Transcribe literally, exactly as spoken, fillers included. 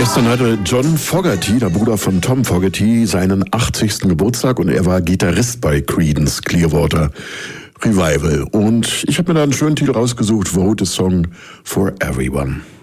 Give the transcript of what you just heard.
Gestern hatte John Fogerty, der Bruder von Tom Fogerty, seinen achtzigsten Geburtstag und er war Gitarrist bei Creedence Clearwater Revival. Und ich habe mir da einen schönen Titel rausgesucht, Vote a Song for Everyone.